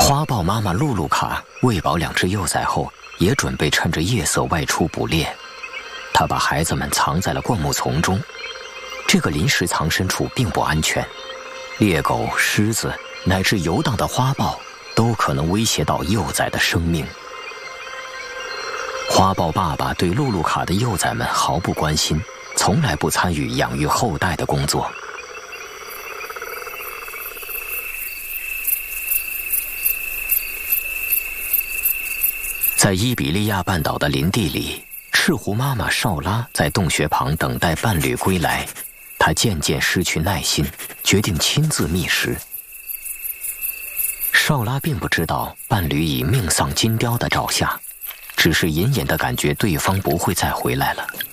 花豹妈妈露露卡喂饱2只幼崽后，也准备趁着夜色外出捕猎。她把孩子们藏在了灌木丛中。这个临时藏身处并不安全，猎狗、狮子乃至游荡的花豹都可能威胁到幼崽的生命。花豹爸爸对露露卡的幼崽们毫不关心，从来不参与养育后代的工作。在伊比利亚半岛的林地里，赤狐妈妈绍拉在洞穴旁等待伴侣归来。她渐渐失去耐心，决定亲自觅食。绍拉并不知道伴侣已命丧金雕的爪下，只是隐隐地感觉对方不会再回来了。